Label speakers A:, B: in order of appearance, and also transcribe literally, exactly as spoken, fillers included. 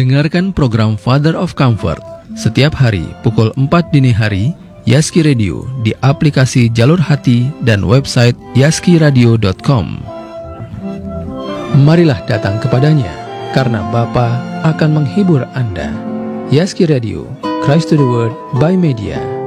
A: Dengarkan program Father of Comfort setiap hari pukul empat dini hari, Yaski Radio di aplikasi Jalur Hati dan website yaski radio dot com. Marilah datang kepadanya, karena Bapa akan menghibur Anda. Yaski Radio, Christ to the World by Media.